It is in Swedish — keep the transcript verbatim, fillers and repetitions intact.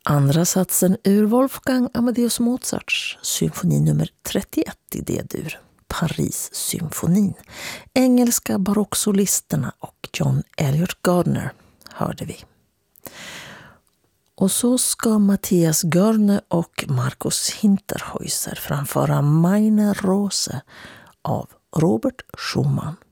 Andra satsen ur Wolfgang Amadeus Mozarts symfoni nummer trettioett i D-dur, Paris-symfonin. Engelska barocksolisterna och John Elliott Gardner hörde vi. Och så ska Matthias Görne och Markus Hinterhäuser framföra Meine Rose av Robert Schumann.